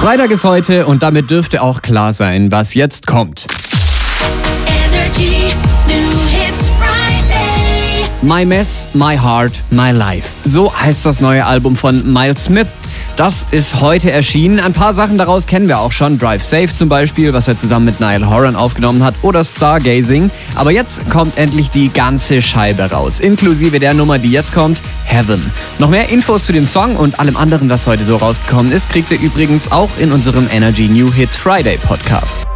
Freitag ist heute und damit dürfte auch klar sein, was jetzt kommt. Energy New Hits Friday. My Mess, My Heart, My Life. So heißt das neue Album von Miles Smith. Das ist heute erschienen. Ein paar Sachen daraus kennen wir auch schon. Drive Safe zum Beispiel, was er zusammen mit Niall Horan aufgenommen hat, oder Stargazing. Aber jetzt kommt endlich die ganze Scheibe raus, inklusive der Nummer, die jetzt kommt, Heaven. Noch mehr Infos zu dem Song und allem anderen, was heute so rausgekommen ist, kriegt ihr übrigens auch in unserem Energy New Hits Friday Podcast.